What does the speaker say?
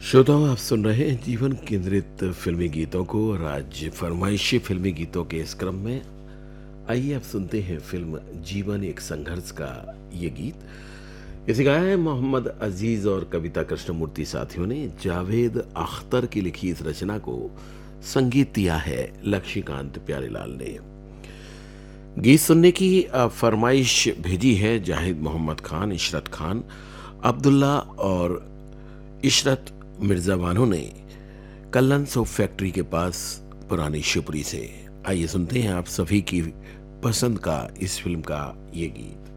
श्रोताओं, आप सुन रहे हैं जीवन केंद्रित फिल्मी गीतों को और आज फरमाइशी फिल्मी गीतों के इस क्रम में आइए आप सुनते हैं फिल्म जीवन एक संघर्ष का ये गीत। इसे गाया है मोहम्मद अजीज और कविता कृष्णमूर्ति साथियों ने। जावेद अख्तर की लिखी इस रचना को संगीत दिया है लक्ष्मीकांत प्यारेलाल ने। गीत सुनने की फरमाइश भेजी है जाहिद मोहम्मद खान, इशरत खान, अब्दुल्ला और इशरत मिर्जा बानो ने कल्लन सोप फैक्ट्री के पास पुरानी शिवपुरी से। आइए सुनते हैं आप सभी की पसंद का इस फिल्म का ये गीत।